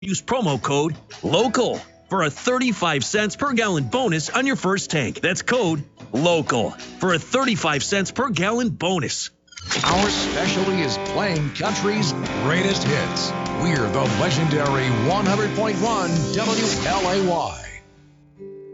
Use promo code LOCAL for a 35 cents per gallon bonus on your first tank. That's code LOCAL for a 35 cents per gallon bonus. Our specialty is playing country's greatest hits. We're the legendary 100.1 WLAY.